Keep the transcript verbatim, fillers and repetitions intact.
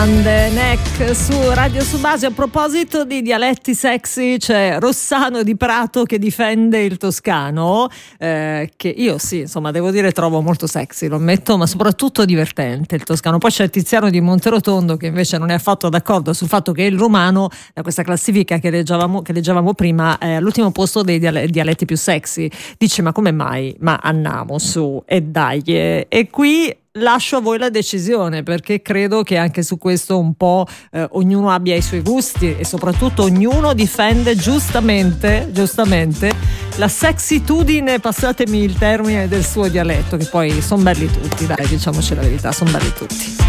Neck su Radio Subasio. A proposito di dialetti sexy, c'è Rossano di Prato che difende il toscano, eh, che io sì, insomma, devo dire trovo molto sexy, lo ammetto, ma soprattutto divertente il toscano. Poi c'è Tiziano di Monterotondo che invece non è affatto d'accordo sul fatto che il romano, da questa classifica che leggevamo, che leggevamo prima, è all'ultimo posto dei dialetti più sexy. Dice: ma come mai? Ma andiamo su e dai, e, e qui lascio a voi la decisione, perché credo che anche su questo un po' eh, ognuno abbia i suoi gusti e soprattutto ognuno difende giustamente giustamente la sexitudine, passatemi il termine, del suo dialetto, che poi sono belli tutti, dai, diciamoci la verità, sono belli tutti.